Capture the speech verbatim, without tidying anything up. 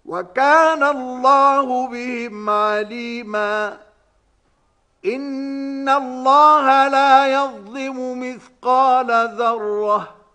وكان الله بهم عليما. إن الله لا يظلم مثقال ذرة